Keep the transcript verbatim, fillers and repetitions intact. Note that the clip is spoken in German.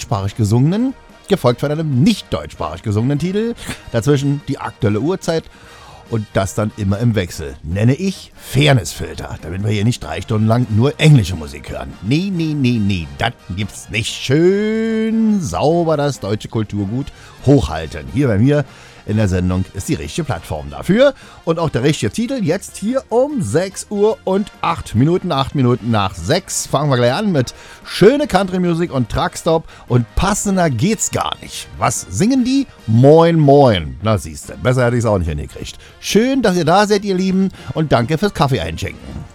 deutschsprachig gesungenen, gefolgt von einem nicht deutschsprachig gesungenen Titel, dazwischen die aktuelle Uhrzeit und das dann immer im Wechsel. Nenne ich Fairnessfilter, damit wir hier nicht drei Stunden lang nur englische Musik hören. Nee, nee, nee, nee, das gibt's nicht. Schön sauber das deutsche Kulturgut hochhalten. Hier bei mir in der Sendung ist die richtige Plattform dafür. Und auch der richtige Titel jetzt hier um sechs Uhr und acht Minuten, acht Minuten nach sechs. Fangen wir gleich an mit schöne Country-Musik und Truckstop. Und passender geht's gar nicht. Was singen die? Moin, moin. Na siehst du, besser hätte ich es auch nicht hingekriegt. Schön, dass ihr da seid, ihr Lieben. Und danke fürs Kaffee einschenken.